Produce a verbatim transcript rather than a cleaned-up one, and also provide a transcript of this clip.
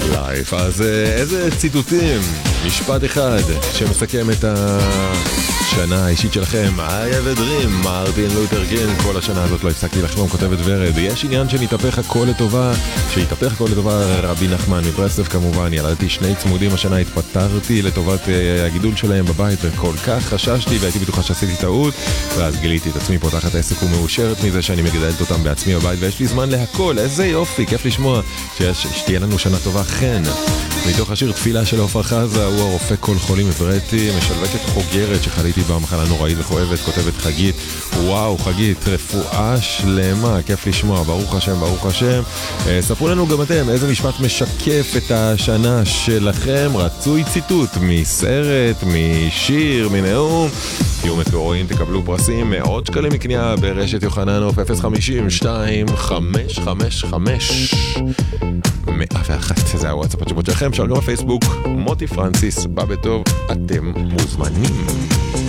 לייף. אז איזה ציטוטים, משפט אחד שמסכם את השנה האישית שלכם. I have a dream, מרטין לותר קינג. כל השנה הזאת לא הפסקתי לחשוב, כותבת ורד. יש עניין שנתהפך הכל לטובה, שהתהפך הכל לטובה. רבי נחמן מברסלב כמובן. ילדתי שני צמודים השנה, התפטרתי לטובת הגידול שלהם בבית, וכל כך חששתי והייתי בטוחה שעשיתי טעות, ואז גיליתי את עצמי פותחת עסק ומאושרת מזה שאני מגדלת אותם בעצמי בבית, ויש לי זמן להכל. איזה יופי, כיף לשמוע שיש, שתהיה לנו שנה טובה. חן, מתוך השיר תפילה של עופר חזה, הוא הרופא כל חולים הבראתי, משלבקת חוגרת שחליתי בה מחלה נוראית וכואבת, כותבת חגית. וואו, חגית, רפואה שלמה, כיף לשמוע, ברוך השם, ברוך השם. ספרו לנו גם אתם איזה משפט משקף את השנה שלכם. רצוי ציטוט מסרט, משיר, מנאום. תהיו מטאורים, תקבלו פרסים, מאות שקלים מקנייה ברשת יוחננוף. אפס חמישים שתיים חמש חמש חמש מאה ואחת. זה הוואטסאפ התשובות שלכם. שלום בפייסבוק, מוטי פרנסיס, בא בטוב, אתם מוזמנים.